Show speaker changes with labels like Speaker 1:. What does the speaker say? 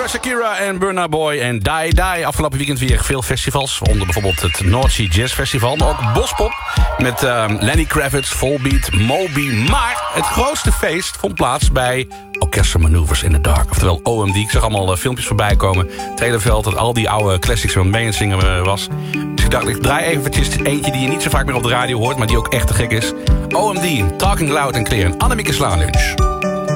Speaker 1: Shakira en Burna Boy en Die Die. Afgelopen weekend weer veel festivals. Onder bijvoorbeeld het North Sea Jazz Festival. Maar ook Bospop met Lenny Kravitz, Volbeat, Moby. Maar het grootste feest vond plaats bij Orchestral Maneuvers in the Dark. Oftewel OMD. Ik zag allemaal filmpjes voorbij komen. Het hele veld dat al die oude classics van mee aan het zingen was. Dus ik dacht, ik draai eventjes eentje die je niet zo vaak meer op de radio hoort, maar die ook echt te gek is. OMD, Talking Loud and Clear. En Annemieke Slaalunch.